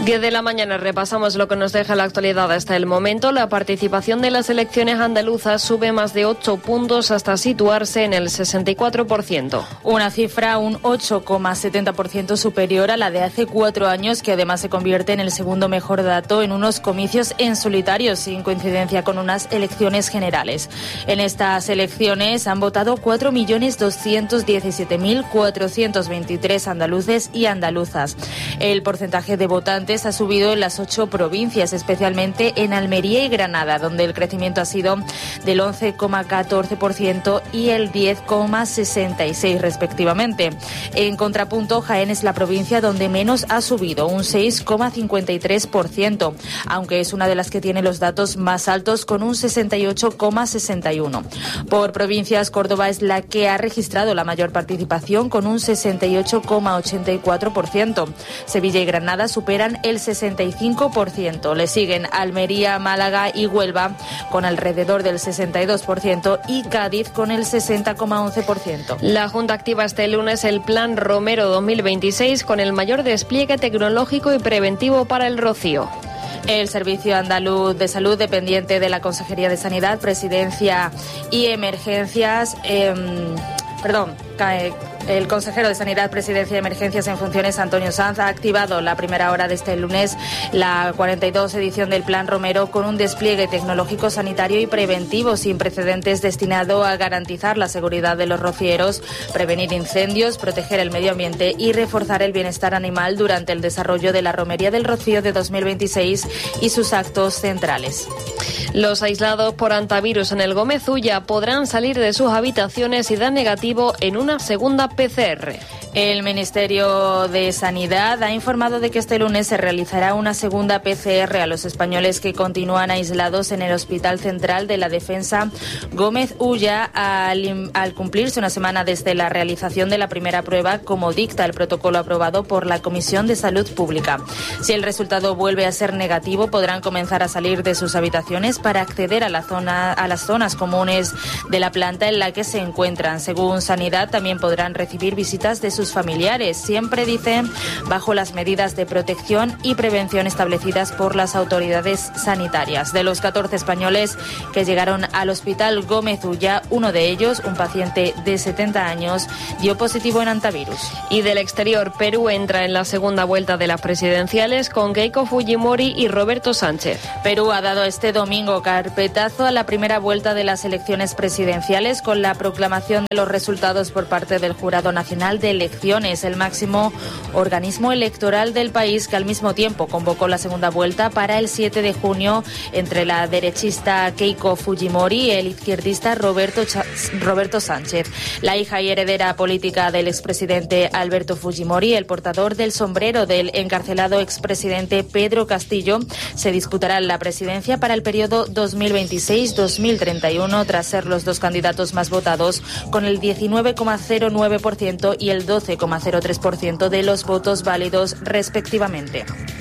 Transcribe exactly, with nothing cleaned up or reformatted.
diez de la mañana, repasamos lo que nos deja la actualidad hasta el momento. La participación de las elecciones andaluzas sube más de ocho puntos hasta situarse en el sesenta y cuatro por ciento. Una cifra un ocho coma setenta por ciento superior a la de hace cuatro años, que además se convierte en el segundo mejor dato en unos comicios en solitario, sin coincidencia con unas elecciones generales. En estas elecciones han votado cuatro millones doscientos diecisiete mil cuatrocientos veintitrés andaluces y andaluzas. El porcentaje de votantes ha subido en las ocho provincias, especialmente en Almería y Granada, donde el crecimiento ha sido del once coma catorce por ciento y el diez coma sesenta y seis por ciento respectivamente. En contrapunto, Jaén es la provincia donde menos ha subido, un seis coma cincuenta y tres por ciento, aunque es una de las que tiene los datos más altos, con un sesenta y ocho coma sesenta y uno por ciento. Por provincias, Córdoba es la que ha registrado la mayor participación, con un sesenta y ocho coma ochenta y cuatro por ciento. Sevilla y Granada superan el sesenta y cinco por ciento. Le siguen Almería, Málaga y Huelva con alrededor del sesenta y dos por ciento y Cádiz con el sesenta coma once por ciento. La Junta activa este lunes el Plan Romero dos mil veintiséis con el mayor despliegue tecnológico y preventivo para el rocío. El Servicio Andaluz de Salud, dependiente de la Consejería de Sanidad, Presidencia y Emergencias, eh, perdón, cae. El consejero de Sanidad, Presidencia y Emergencias en funciones, Antonio Sanz, ha activado la primera hora de este lunes la cuarenta y dos edición del Plan Romero, con un despliegue tecnológico, sanitario y preventivo sin precedentes destinado a garantizar la seguridad de los rocieros, prevenir incendios, proteger el medio ambiente y reforzar el bienestar animal durante el desarrollo de la Romería del Rocío de dos mil veintiséis y sus actos centrales. Los aislados por antivirus en el Gómez Ulla podrán salir de sus habitaciones y dar negativo en una segunda P C R. El Ministerio de Sanidad ha informado de que este lunes se realizará una segunda P C R a los españoles que continúan aislados en el Hospital Central de la Defensa Gómez Ulla al, al cumplirse una semana desde la realización de la primera prueba, como dicta el protocolo aprobado por la Comisión de Salud Pública. Si el resultado vuelve a ser negativo, podrán comenzar a salir de sus habitaciones para acceder a la zona, a las zonas comunes de la planta en la que se encuentran. Según Sanidad, también podrán recibir visitas de sus familiares, siempre, dicen, bajo las medidas de protección y prevención establecidas por las autoridades sanitarias. De los catorce españoles que llegaron al Hospital Gómez Ulla, uno de ellos, un paciente de setenta años, dio positivo en antivirus. Y del exterior, Perú entra en la segunda vuelta de las presidenciales con Keiko Fujimori y Roberto Sánchez. Perú ha dado este domingo carpetazo a la primera vuelta de las elecciones presidenciales con la proclamación de los resultados por parte del Jurado Nacional de Elecciones, el máximo organismo electoral del país, que al mismo tiempo convocó la segunda vuelta para el siete de junio entre la derechista Keiko Fujimori y el izquierdista Roberto, Ch- Roberto Sánchez. La hija y heredera política del expresidente Alberto Fujimori, el portador del sombrero del encarcelado expresidente Pedro Castillo, se disputarán la presidencia para el periodo dos mil veintiséis dos mil treinta y uno, tras ser los dos candidatos más votados, con el diecinueve coma cero nueve por ciento y el doce coma cero tres por ciento de los votos válidos respectivamente.